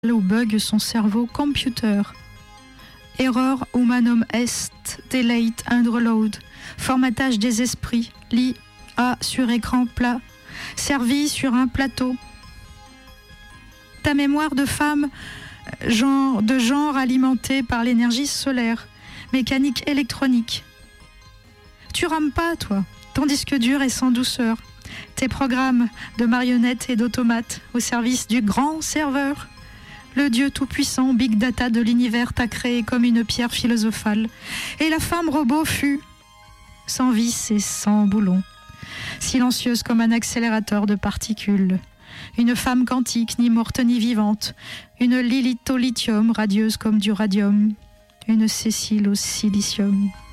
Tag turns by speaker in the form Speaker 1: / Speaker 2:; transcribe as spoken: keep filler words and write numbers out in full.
Speaker 1: où bug son cerveau computer. Error humanum est, delete and reload, formatage des esprits, l'I A sur écran plat, servi sur un plateau. Ta mémoire de femme, genre, de genre alimentée par l'énergie solaire, mécanique électronique. Tu rames pas, toi, ton disque dur est sans douceur. Tes programmes de marionnettes et d'automates au service du grand serveur. Le Dieu tout-puissant, Big Data de l'univers t'a créé comme une pierre philosophale. Et la femme robot fut sans vis et sans boulon, silencieuse comme un accélérateur de particules. Une femme quantique, ni morte ni vivante. Une Lilith au lithium, radieuse comme du radium. Une Cécile au silicium.